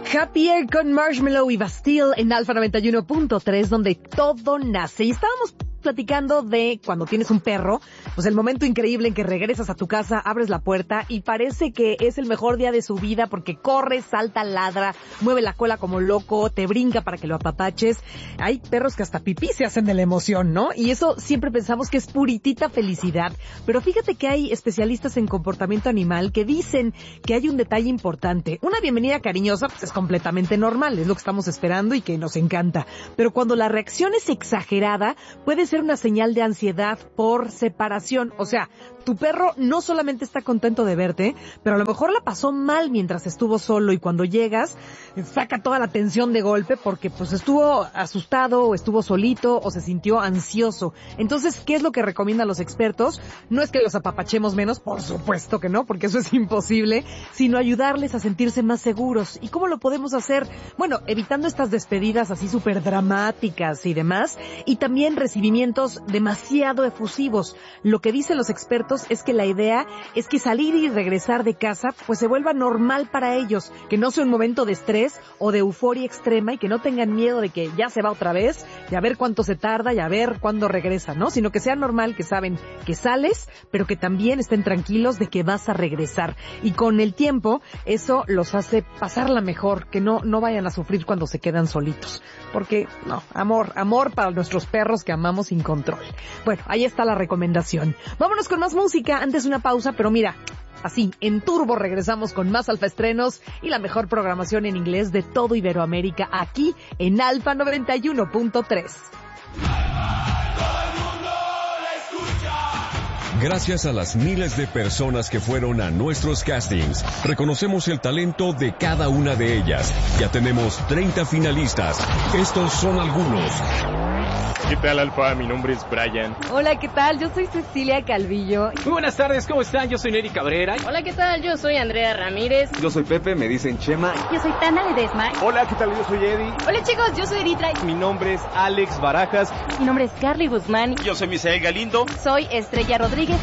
Happier con Marshmello y Bastille en Alfa 91.3, donde todo nace. Y estábamos platicando de cuando tienes un perro, pues el momento increíble en que regresas a tu casa, abres la puerta y parece que es el mejor día de su vida porque corre, salta, ladra, mueve la cola como loco, te brinca para que lo apapaches. Hay perros que hasta pipí se hacen de la emoción, ¿no? Y eso siempre pensamos que es puritita felicidad. Pero fíjate que hay especialistas en comportamiento animal que dicen que hay un detalle importante. Una bienvenida cariñosa pues es completamente normal, es lo que estamos esperando y que nos encanta. Pero cuando la reacción es exagerada, puede ser una señal de ansiedad por separación. O sea, tu perro no solamente está contento de verte, pero a lo mejor la pasó mal mientras estuvo solo y cuando llegas, saca toda la tensión de golpe porque pues estuvo asustado o estuvo solito o se sintió ansioso. Entonces, ¿qué es lo que recomiendan los expertos? No es que los apapachemos menos, por supuesto que no, porque eso es imposible, sino ayudarles a sentirse más seguros. ¿Y cómo lo podemos hacer? Bueno, evitando estas despedidas así súper dramáticas y demás, y también recibimientos demasiado efusivos. Lo que dicen los expertos es que la idea es que salir y regresar de casa pues se vuelva normal para ellos, que no sea un momento de estrés o de euforia extrema y que no tengan miedo de que ya se va otra vez y a ver cuánto se tarda y a ver cuándo regresa, ¿no? Sino que sea normal, que saben que sales, pero que también estén tranquilos de que vas a regresar. Y con el tiempo eso los hace pasarla mejor, que no vayan a sufrir cuando se quedan solitos. Porque, no, amor para nuestros perros que amamos sin control. Bueno, ahí está la recomendación. Vámonos con más música, antes una pausa, pero mira, así, en turbo regresamos con más Alfa Estrenos y la mejor programación en inglés de todo Iberoamérica, aquí en Alfa 91.3. Gracias a las miles de personas que fueron a nuestros castings, reconocemos el talento de cada una de ellas. Ya tenemos 30 finalistas. Estos son algunos. ¿Qué tal, Alfa? Mi nombre es Brian. Hola, ¿qué tal? Yo soy Cecilia Calvillo. Muy buenas tardes, ¿cómo están? Yo soy Neri Cabrera. Hola, ¿qué tal? Yo soy Andrea Ramírez. Yo soy Pepe, me dicen Chema. Yo soy Tana Ledesma. Hola, ¿qué tal? Yo soy Eddie. Hola, chicos, yo soy Eritra. Mi nombre es Alex Barajas. Mi nombre es Carly Guzmán. Yo soy Misael Galindo. Soy Estrella Rodríguez.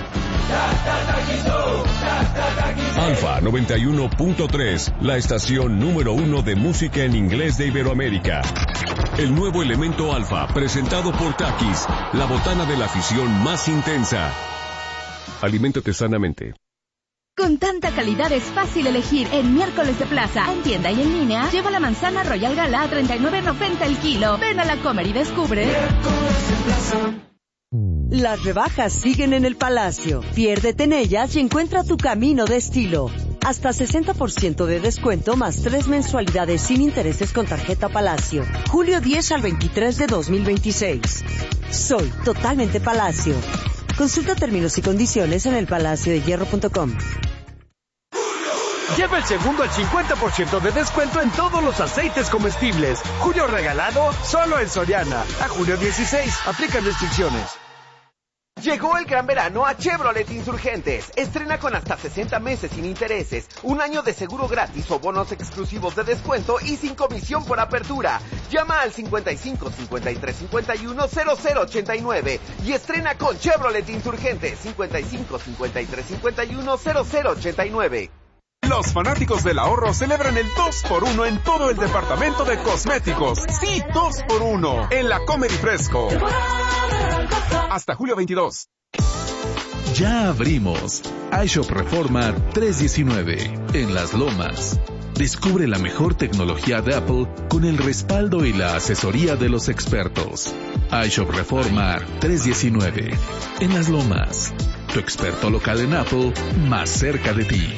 Alfa 91.3, la estación número 1 de música en inglés de Iberoamérica. El nuevo elemento Alfa, presentado por Takis, la botana de la afición más intensa. Aliméntate sanamente. Con tanta calidad es fácil elegir en Miércoles de Plaza. En tienda y en línea, lleva la manzana Royal Gala a $39.90 el kilo. Ven a la Comer y descubre. Miércoles de Plaza. Las rebajas siguen en el Palacio. Piérdete en ellas y encuentra tu camino de estilo. Hasta 60% de descuento más 3 mensualidades sin intereses con tarjeta Palacio. Julio 10 al 23 de 2026. Soy totalmente Palacio. Consulta términos y condiciones en elpalaciodehierro.com. Lleva el segundo al 50% de descuento en todos los aceites comestibles. Julio regalado solo en Soriana. A julio 16. Aplican restricciones. Llegó el gran verano a Chevrolet Insurgentes. Estrena con hasta 60 meses sin intereses, un año de seguro gratis o bonos exclusivos de descuento y sin comisión por apertura. Llama al 55 53 51 0089 y estrena con Chevrolet Insurgentes 55 53 51 0089. Los fanáticos del ahorro celebran el 2x1 en todo el departamento de cosméticos. Sí, 2x1 en la Comer y Fresco. Hasta julio 22. Ya abrimos iShop Reforma 319 en Las Lomas. Descubre la mejor tecnología de Apple con el respaldo y la asesoría de los expertos. iShop Reforma 319 en Las Lomas. Tu experto local en Apple más cerca de ti.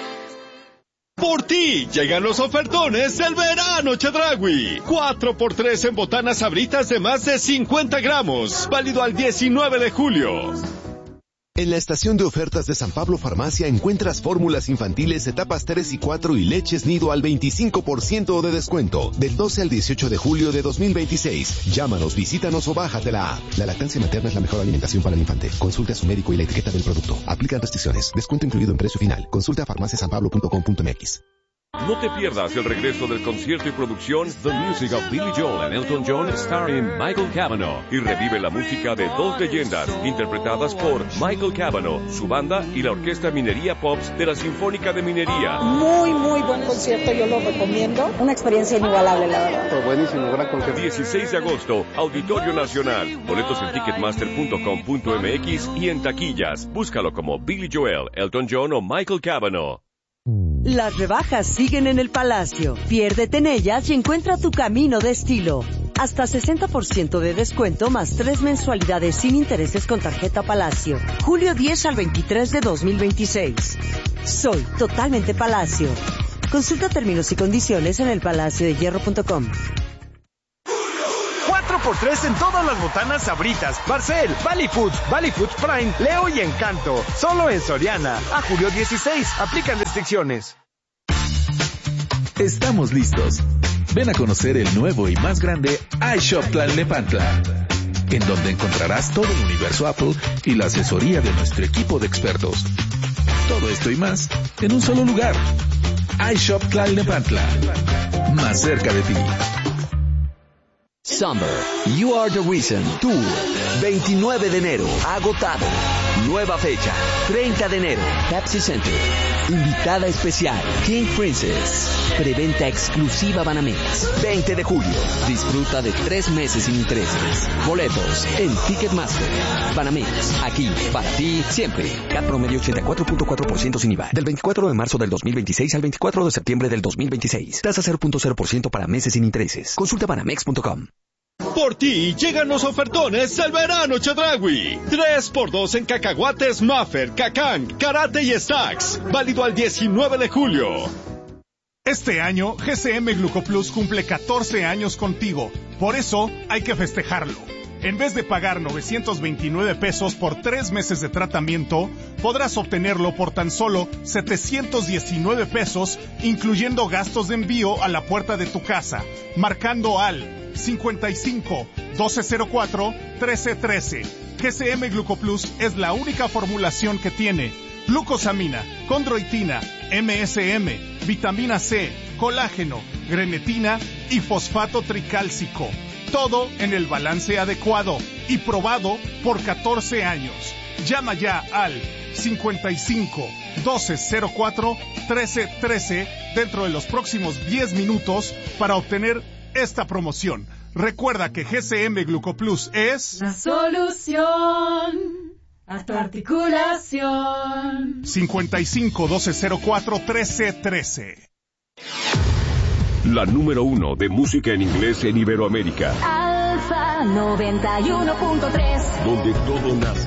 Por ti llegan los ofertones del verano Chedraui. 4x3 en botanas Sabritas de más de 50 gramos. Válido al 19 de julio. En la estación de ofertas de San Pablo Farmacia encuentras fórmulas infantiles etapas 3 y 4 y leches nido al 25% de descuento. Del 12 al 18 de julio de 2026. Llámanos, visítanos o bájate la app. La lactancia materna es la mejor alimentación para el infante. Consulte a su médico y la etiqueta del producto. Aplican restricciones. Descuento incluido en precio final. Consulta a farmaciasanpablo.com.mx. No te pierdas el regreso del concierto y producción The Music of Billy Joel and Elton John starring Michael Cavanaugh y revive la música de dos leyendas interpretadas por Michael Cavanaugh, su banda y la Orquesta Minería Pops de la Sinfónica de Minería. Muy buen concierto, yo lo recomiendo. Una experiencia inigualable, la verdad. Pues buenísimo, gran concierto. 16 de agosto, Auditorio Nacional. Boletos en ticketmaster.com.mx y en taquillas. Búscalo como Billy Joel, Elton John o Michael Cavanaugh. Las rebajas siguen en el Palacio. Piérdete en ellas y encuentra tu camino de estilo. Hasta 60% de descuento más 3 mensualidades sin intereses con tarjeta Palacio. Julio 10 al 23 de 2026. Soy totalmente Palacio. Consulta términos y condiciones en elpalaciodehierro.com. 4x3 en todas las botanas Sabritas, Barcel, Valley Foods Prime, Leo y Encanto. Solo en Soriana. A julio 16. Aplican restricciones. Estamos listos. Ven a conocer el nuevo y más grande iShop Tlalnepantla, en donde encontrarás todo el universo Apple y la asesoría de nuestro equipo de expertos. Todo esto y más en un solo lugar. iShop Tlalnepantla, más cerca de ti. Summer, You Are the Reason Tour, 29 de enero, agotado. Nueva fecha, 30 de enero, Pepsi Center. Invitada especial, King Princess. Preventa exclusiva Banamex, 20 de julio. Disfruta de 3 meses sin intereses. Boletos en Ticketmaster. Banamex, aquí, para ti, siempre. CAT promedio 84.4% sin IVA. Del 24 de marzo del 2026 al 24 de septiembre del 2026. Tasa 0.0% para meses sin intereses. Consulta banamex.com. Por ti llegan los ofertones del verano Chedraui. 3x2 en cacahuates Maffer, Cacán, Karate y Stacks. Válido al 19 de julio. Este año, GCM Glucoplus cumple 14 años contigo. Por eso, hay que festejarlo. En vez de pagar 929 pesos por 3 meses de tratamiento, podrás obtenerlo por tan solo 719 pesos, incluyendo gastos de envío a la puerta de tu casa, marcando al 55 1204 1313. GCM Glucoplus es la única formulación que tiene glucosamina, condroitina, MSM, vitamina C, colágeno, grenetina y fosfato tricálcico. Todo en el balance adecuado y probado por 14 años. Llama ya al 55 1204 1313 dentro de los próximos 10 minutos para obtener esta promoción. Recuerda que GCM Glucoplus es la solución a tu articulación. 55 1204 1313. La número 1 de música en inglés en Iberoamérica. Alfa 91.3. Donde todo nace.